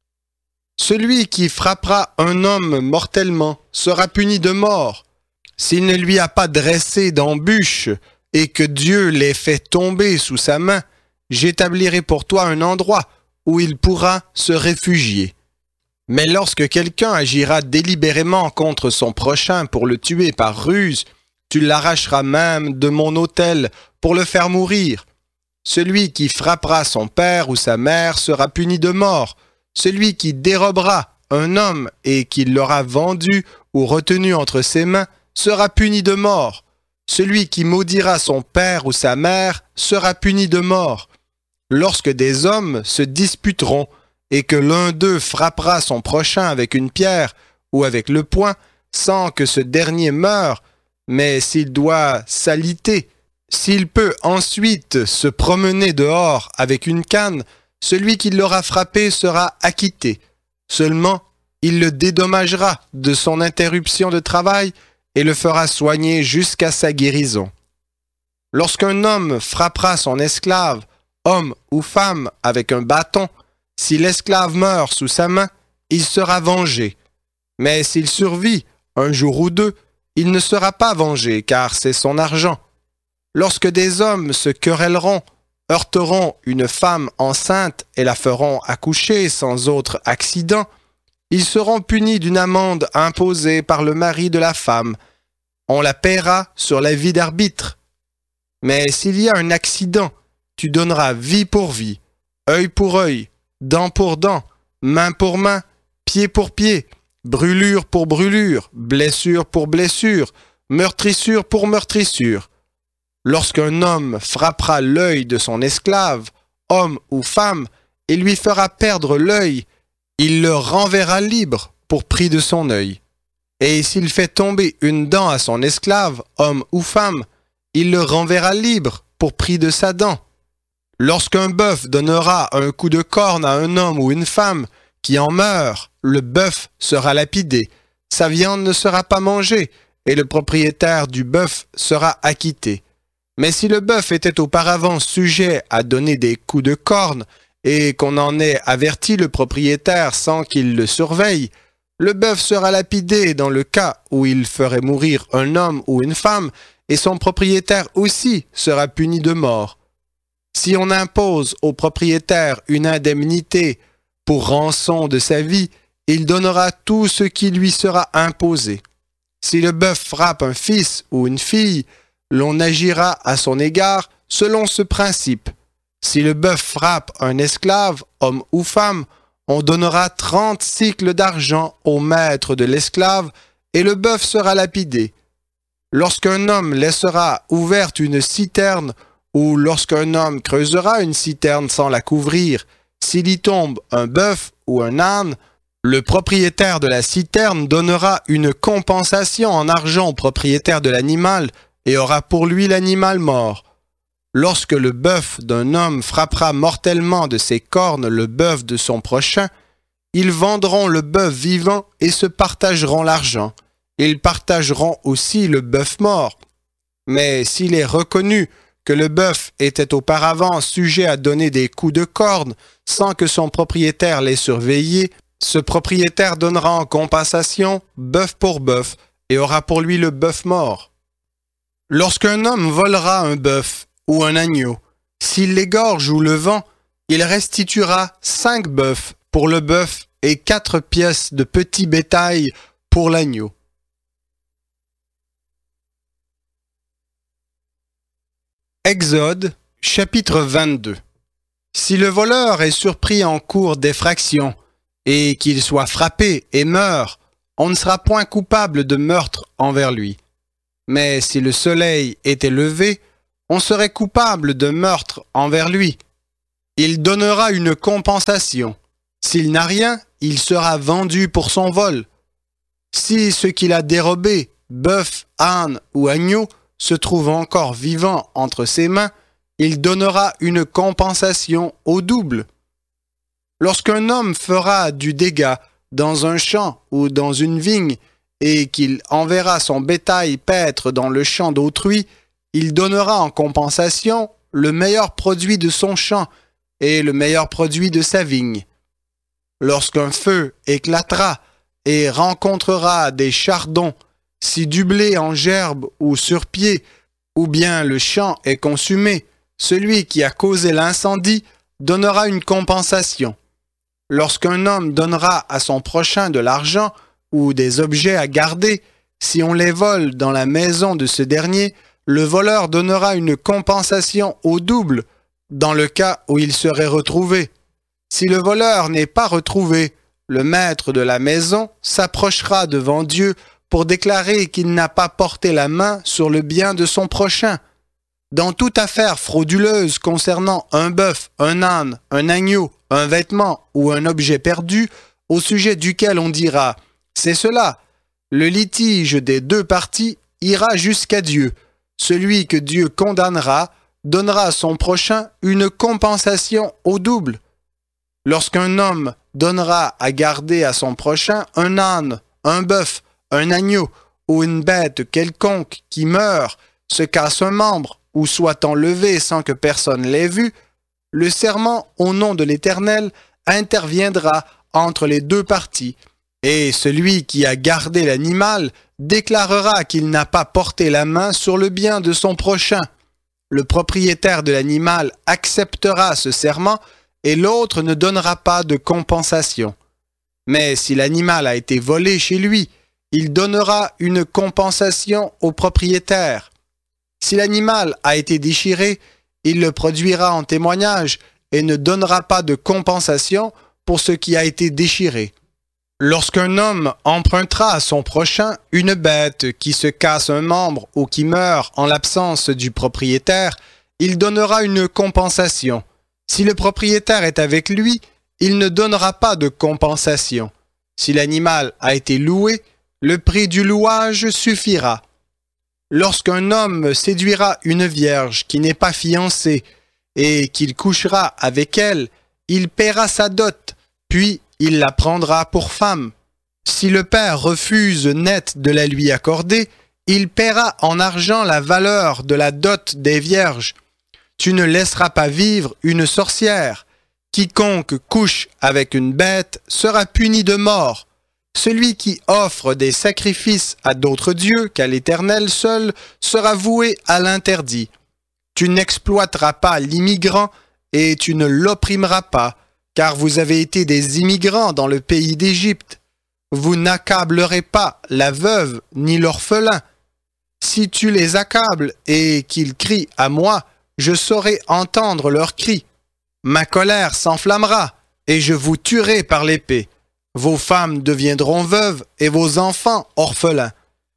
Celui qui frappera un homme mortellement sera puni de mort. S'il ne lui a pas dressé d'embûche et que Dieu l'ait fait tomber sous sa main, j'établirai pour toi un endroit où il pourra se réfugier. Mais lorsque quelqu'un agira délibérément contre son prochain pour le tuer par ruse, tu l'arracheras même de mon autel pour le faire mourir. Celui qui frappera son père ou sa mère sera puni de mort. Celui qui dérobera un homme et qui l'aura vendu ou retenu entre ses mains sera puni de mort. Celui qui maudira son père ou sa mère sera puni de mort. Lorsque des hommes se disputeront et que l'un d'eux frappera son prochain avec une pierre ou avec le poing, sans que ce dernier meure, mais s'il doit s'aliter, s'il peut ensuite se promener dehors avec une canne, celui qui l'aura frappé sera acquitté. Seulement, il le dédommagera de son interruption de travail et le fera soigner jusqu'à sa guérison. Lorsqu'un homme frappera son esclave, homme ou femme, avec un bâton, si l'esclave meurt sous sa main, il sera vengé. Mais s'il survit un jour ou deux, il ne sera pas vengé, car c'est son argent. Lorsque des hommes se querelleront, heurteront une femme enceinte et la feront accoucher sans autre accident, ils seront punis d'une amende imposée par le mari de la femme. On la paiera sur la vie d'arbitre. Mais s'il y a un accident, tu donneras vie pour vie, œil pour œil, dent pour dent, main pour main, pied pour pied, brûlure pour brûlure, blessure pour blessure, meurtrissure pour meurtrissure. Lorsqu'un homme frappera l'œil de son esclave, homme ou femme, et lui fera perdre l'œil, il le renverra libre pour prix de son œil. Et s'il fait tomber une dent à son esclave, homme ou femme, il le renverra libre pour prix de sa dent. Lorsqu'un bœuf donnera un coup de corne à un homme ou une femme qui en meurt, le bœuf sera lapidé, sa viande ne sera pas mangée, et le propriétaire du bœuf sera acquitté. Mais si le bœuf était auparavant sujet à donner des coups de corne, et qu'on en ait averti le propriétaire sans qu'il le surveille, le bœuf sera lapidé dans le cas où il ferait mourir un homme ou une femme, et son propriétaire aussi sera puni de mort. Si on impose au propriétaire une indemnité pour rançon de sa vie, il donnera tout ce qui lui sera imposé. Si le bœuf frappe un fils ou une fille, l'on agira à son égard selon ce principe. Si le bœuf frappe un esclave, homme ou femme, on donnera 30 cycles d'argent au maître de l'esclave et le bœuf sera lapidé. Lorsqu'un homme laissera ouverte une citerne ou lorsqu'un homme creusera une citerne sans la couvrir, s'il y tombe un bœuf ou un âne, le propriétaire de la citerne donnera une compensation en argent au propriétaire de l'animal et aura pour lui l'animal mort. Lorsque le bœuf d'un homme frappera mortellement de ses cornes le bœuf de son prochain, ils vendront le bœuf vivant et se partageront l'argent. Ils partageront aussi le bœuf mort. Mais s'il est reconnu que le bœuf était auparavant sujet à donner des coups de corne sans que son propriétaire l'ait surveillé, ce propriétaire donnera en compensation bœuf pour bœuf et aura pour lui le bœuf mort. Lorsqu'un homme volera un bœuf ou un agneau, s'il l'égorge ou le vend, il restituera 5 bœufs pour le bœuf et 4 pièces de petit bétail pour l'agneau. Exode, chapitre 22. Si le voleur est surpris en cours d'effraction, et qu'il soit frappé et meurt, on ne sera point coupable de meurtre envers lui. Mais si le soleil était levé, on serait coupable de meurtre envers lui. Il donnera une compensation. S'il n'a rien, il sera vendu pour son vol. Si ce qu'il a dérobé, bœuf, âne ou agneau, se trouve encore vivant entre ses mains, il donnera une compensation au double. Lorsqu'un homme fera du dégât dans un champ ou dans une vigne, et qu'il enverra son bétail paître dans le champ d'autrui, il donnera en compensation le meilleur produit de son champ et le meilleur produit de sa vigne. Lorsqu'un feu éclatera et rencontrera des chardons, si du blé en gerbe ou sur pied, ou bien le champ est consumé, celui qui a causé l'incendie donnera une compensation. Lorsqu'un homme donnera à son prochain de l'argent ou des objets à garder, si on les vole dans la maison de ce dernier, le voleur donnera une compensation au double dans le cas où il serait retrouvé. Si le voleur n'est pas retrouvé, le maître de la maison s'approchera devant Dieu pour déclarer qu'il n'a pas porté la main sur le bien de son prochain. Dans toute affaire frauduleuse concernant un bœuf, un âne, un agneau, un vêtement ou un objet perdu, au sujet duquel on dira « c'est cela », le litige des deux parties ira jusqu'à Dieu. Celui que Dieu condamnera donnera à son prochain une compensation au double. Lorsqu'un homme donnera à garder à son prochain un âne, un bœuf, un agneau ou une bête quelconque qui meurt, se casse un membre ou soit enlevé sans que personne l'ait vu, le serment au nom de l'Éternel interviendra entre les deux parties, et celui qui a gardé l'animal déclarera qu'il n'a pas porté la main sur le bien de son prochain. Le propriétaire de l'animal acceptera ce serment et l'autre ne donnera pas de compensation. Mais si l'animal a été volé chez lui, il donnera une compensation au propriétaire. Si l'animal a été déchiré, il le produira en témoignage et ne donnera pas de compensation pour ce qui a été déchiré. Lorsqu'un homme empruntera à son prochain une bête qui se casse un membre ou qui meurt en l'absence du propriétaire, il donnera une compensation. Si le propriétaire est avec lui, il ne donnera pas de compensation. Si l'animal a été loué, le prix du louage suffira. Lorsqu'un homme séduira une vierge qui n'est pas fiancée et qu'il couchera avec elle, il paiera sa dot, puis il la prendra pour femme. Si le père refuse net de la lui accorder, il paiera en argent la valeur de la dot des vierges. Tu ne laisseras pas vivre une sorcière. Quiconque couche avec une bête sera puni de mort. Celui qui offre des sacrifices à d'autres dieux qu'à l'Éternel seul sera voué à l'interdit. Tu n'exploiteras pas l'immigrant et tu ne l'opprimeras pas, car vous avez été des immigrants dans le pays d'Égypte. Vous n'accablerez pas la veuve ni l'orphelin. Si tu les accables et qu'ils crient à moi, je saurai entendre leurs cris. Ma colère s'enflammera et je vous tuerai par l'épée. Vos femmes deviendront veuves et vos enfants orphelins.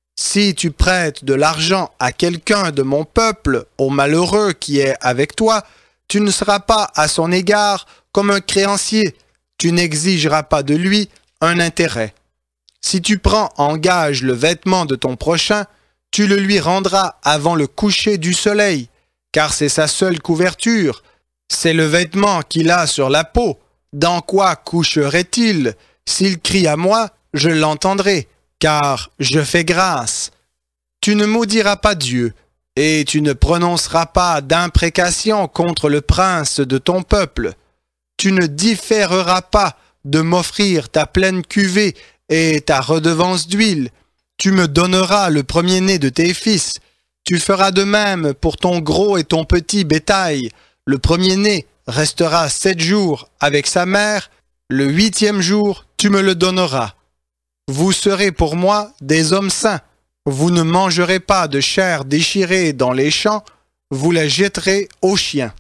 Si tu prêtes de l'argent à quelqu'un de mon peuple, au malheureux qui est avec toi, tu ne seras pas à son égard comme un créancier. Tu n'exigeras pas de lui un intérêt. Si tu prends en gage le vêtement de ton prochain, tu le lui rendras avant le coucher du soleil, car c'est sa seule couverture. C'est le vêtement qu'il a sur la peau. Dans quoi coucherait-il? S'il crie à moi, je l'entendrai, car je fais grâce. Tu ne maudiras pas Dieu, et tu ne prononceras pas d'imprécation contre le prince de ton peuple. Tu ne différeras pas de m'offrir ta pleine cuvée et ta redevance d'huile. Tu me donneras le premier-né de tes fils. Tu feras de même pour ton gros et ton petit bétail. Le premier-né restera 7 jours avec sa mère. Le 8e jour, tu me le donneras. Vous serez pour moi des hommes saints. Vous ne mangerez pas de chair déchirée dans les champs. Vous la jetterez aux chiens.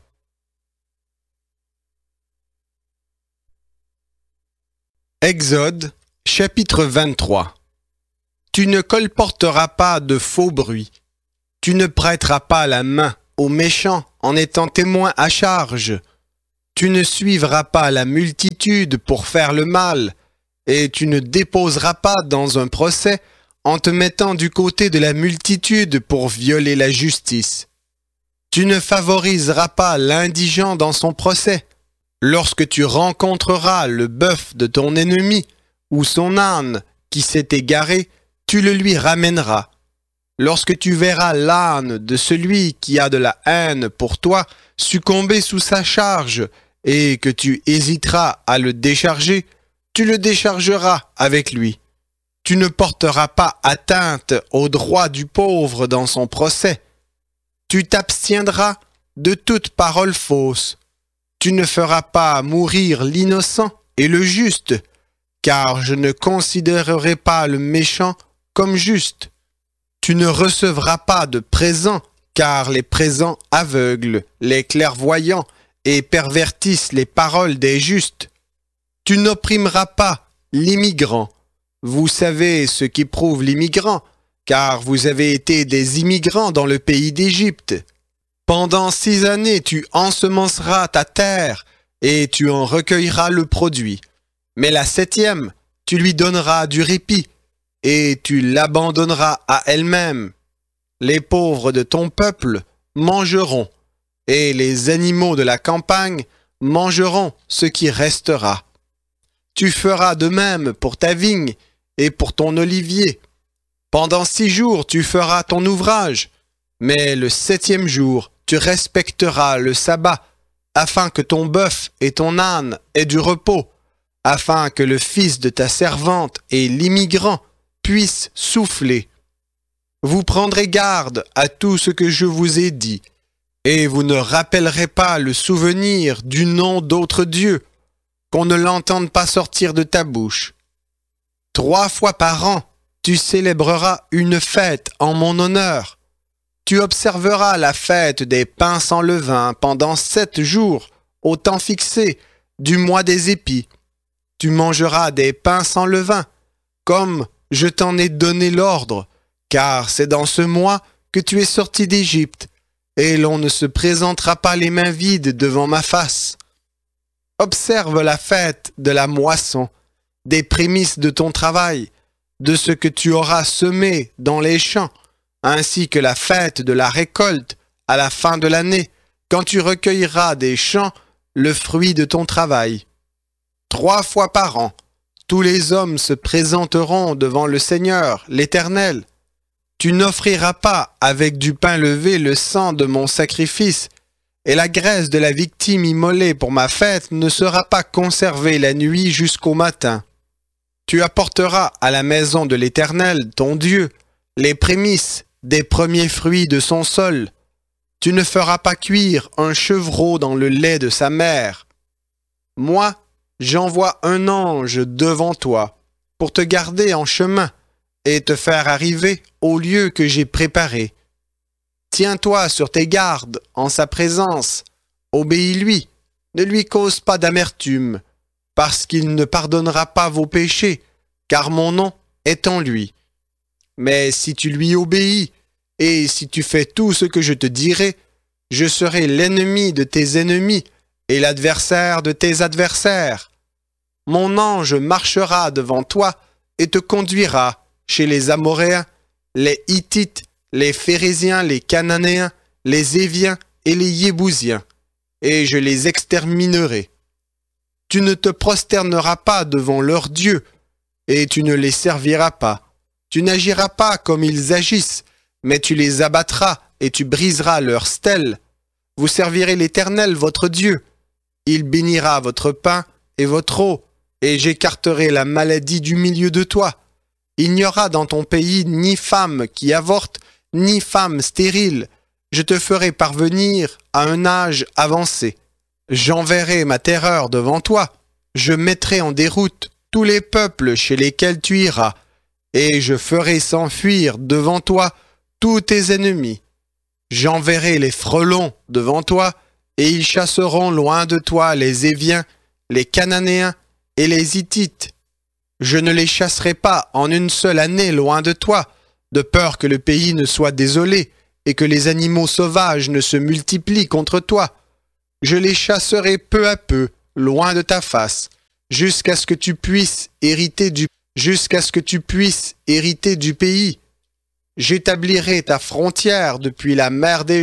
Exode, chapitre 23. Tu ne colporteras pas de faux bruit. Tu ne prêteras pas la main aux méchants en étant témoin à charge. Tu ne suivras pas la multitude pour faire le mal, et tu ne déposeras pas dans un procès en te mettant du côté de la multitude pour violer la justice. Tu ne favoriseras pas l'indigent dans son procès. Lorsque tu rencontreras le bœuf de ton ennemi ou son âne qui s'est égaré, tu le lui ramèneras. Lorsque tu verras l'âne de celui qui a de la haine pour toi succomber sous sa charge et que tu hésiteras à le décharger, tu le déchargeras avec lui. Tu ne porteras pas atteinte aux droits du pauvre dans son procès. Tu t'abstiendras de toute parole fausse. Tu ne feras pas mourir l'innocent et le juste, car je ne considérerai pas le méchant comme juste. Tu ne recevras pas de présents, car les présents aveuglent les clairvoyants et pervertissent les paroles des justes. Tu n'opprimeras pas l'immigrant. Vous savez ce qu'éprouve l'immigrant, car vous avez été des immigrants dans le pays d'Égypte. Pendant 6 années, tu ensemenceras ta terre et tu en recueilleras le produit. Mais la 7e, tu lui donneras du répit et tu l'abandonneras à elle-même. Les pauvres de ton peuple mangeront et les animaux de la campagne mangeront ce qui restera. Tu feras de même pour ta vigne et pour ton olivier. Pendant 6 jours, tu feras ton ouvrage, mais le 7e jour, tu respecteras le sabbat, afin que ton bœuf et ton âne aient du repos, afin que le fils de ta servante et l'immigrant puissent souffler. Vous prendrez garde à tout ce que je vous ai dit, et vous ne rappellerez pas le souvenir du nom d'autres dieux, qu'on ne l'entende pas sortir de ta bouche. 3 fois par an, tu célébreras une fête en mon honneur. Tu observeras la fête des pains sans levain pendant 7 jours, au temps fixé, du mois des épis. Tu mangeras des pains sans levain, comme je t'en ai donné l'ordre, car c'est dans ce mois que tu es sorti d'Égypte, et l'on ne se présentera pas les mains vides devant ma face. Observe la fête de la moisson, des prémices de ton travail, de ce que tu auras semé dans les champs, ainsi que la fête de la récolte à la fin de l'année, quand tu recueilleras des champs le fruit de ton travail. 3 fois par an, tous les hommes se présenteront devant le Seigneur, l'Éternel. Tu n'offriras pas avec du pain levé le sang de mon sacrifice, et la graisse de la victime immolée pour ma fête ne sera pas conservée la nuit jusqu'au matin. Tu apporteras à la maison de l'Éternel, ton Dieu, les prémices des premiers fruits de son sol. Tu ne feras pas cuire un chevreau dans le lait de sa mère. Moi, j'envoie un ange devant toi pour te garder en chemin et te faire arriver au lieu que j'ai préparé. Tiens-toi sur tes gardes en sa présence, obéis-lui, ne lui cause pas d'amertume, parce qu'il ne pardonnera pas vos péchés, car mon nom est en lui. Mais si tu lui obéis, et si tu fais tout ce que je te dirai, je serai l'ennemi de tes ennemis et l'adversaire de tes adversaires. Mon ange marchera devant toi et te conduira chez les Amoréens, les Hittites, les Phéréziens, les Cananéens, les Éviens et les Yébousiens, et je les exterminerai. Tu ne te prosterneras pas devant leurs dieux, et tu ne les serviras pas. Tu n'agiras pas comme ils agissent, mais tu les abattras et tu briseras leurs stèles. Vous servirez l'Éternel, votre Dieu. Il bénira votre pain et votre eau, et j'écarterai la maladie du milieu de toi. Il n'y aura dans ton pays ni femme qui avorte, ni femme stérile. Je te ferai parvenir à un âge avancé. J'enverrai ma terreur devant toi. Je mettrai en déroute tous les peuples chez lesquels tu iras, et je ferai s'enfuir devant toi tous tes ennemis. J'enverrai les frelons devant toi, et ils chasseront loin de toi les Éviens, les Cananéens et les Hittites. Je ne les chasserai pas en une seule année loin de toi, de peur que le pays ne soit désolé, et que les animaux sauvages ne se multiplient contre toi. Je les chasserai peu à peu, loin de ta face, jusqu'à ce que tu puisses hériter du pays. J'établirai ta frontière depuis la mer des